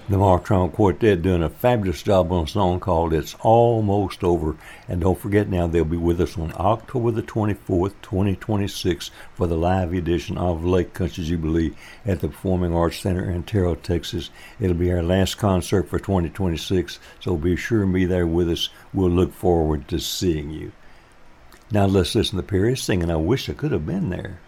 The Martron Quartet doing a fabulous job on a song called It's Almost Over. And don't forget now, they'll be with us on October the 24th, 2026 for the live edition of Lake Country Jubilee at the Performing Arts Center in Terrell, Texas. It'll be our last concert for 2026, so be sure and be there with us. We'll look forward to seeing you. Now let's listen to Perry singing I Wish I Could Have Been There.